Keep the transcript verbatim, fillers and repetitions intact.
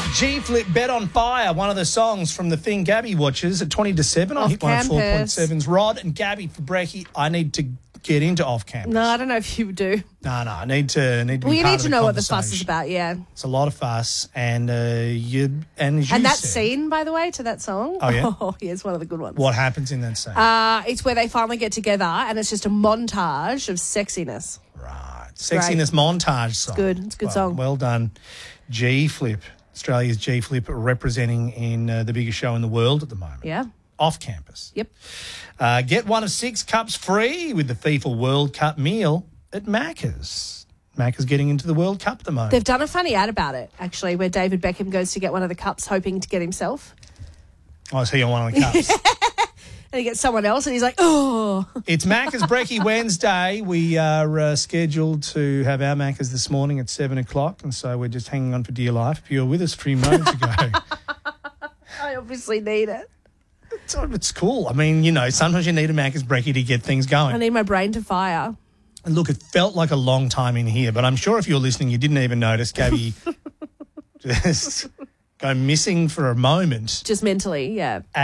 G-Flip, Bet on Fire, one of the songs from the thing Gabby watches at twenty to seven. I Off hit one at four point seven's. campus. Rod and Gabby for Brekkie. I need to get into off campus. No, I don't know if you do. No, no, I need to need to be Well, you part need of to the know what the fuss is conversation. about, yeah. It's a lot of fuss, and uh, you and as you And that said, scene, by the way, to that song. Oh, yeah? Oh, yeah, it's one of the good ones. What happens in that scene? Uh, it's where they finally get together, and it's just a montage of sexiness. right, sexiness montage song. good. It's a good well, song. Well done, G-Flip. Australia's G-Flip representing in uh, the biggest show in the world at the moment. Yeah. Off campus. Yep. Uh, get one of six cups free with the FIFA World Cup meal at Macca's. Macca's getting into the World Cup at the moment. They've done a funny ad about it, actually, where David Beckham goes to get one of the cups hoping to get himself. I see on one of the cups. And he gets someone else, and he's like, oh. It's Macca's Brekkie Wednesday. We are uh, scheduled to have our Macca's this morning at seven o'clock, and so we're just hanging on for dear life. If you were with us a few moments ago, I obviously need it. it's, it's cool. I mean, you know, sometimes you need a Macca's Brekkie to get things going. I need my brain to fire. And look, it felt like a long time in here, but I'm sure if you're listening, you didn't even notice Gabby just go missing for a moment. Just mentally, yeah.